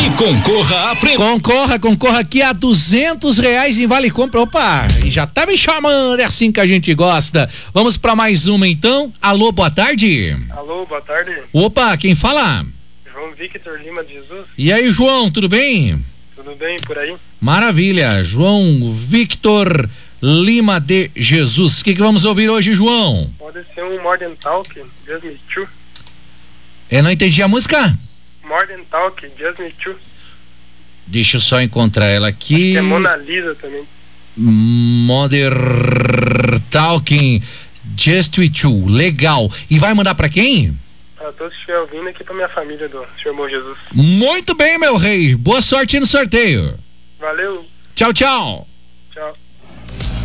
E concorra a Concorra aqui a R$200 em Vale Compra. Opa, já tá me chamando, é assim que a gente gosta. Vamos pra mais uma então. Alô, boa tarde. Alô, boa tarde. Opa, quem fala? João Victor Lima de Jesus. E aí, João, tudo bem? Tudo bem por aí? Maravilha, João Victor Lima de Jesus. O que vamos ouvir hoje, João? Pode ser um Modern Talk, Just Me Too. Eu não entendi a música? Modern Talk, Just Me Too. Deixa eu só encontrar ela aqui. Acho que é Mona Lisa também. Modern Talking, Just With You. Legal. E vai mandar pra quem? Pra todos que estiver ouvindo aqui, pra minha família do Senhor Bom Jesus. Muito bem, meu rei. Boa sorte no sorteio. Valeu. Tchau, tchau. Tchau.